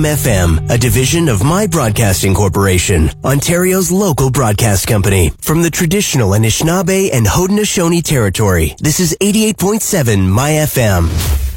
FM, a division of My Broadcasting Corporation, Ontario's local broadcast company. From the traditional Anishinaabe and Haudenosaunee territory, this is 88.7 My FM.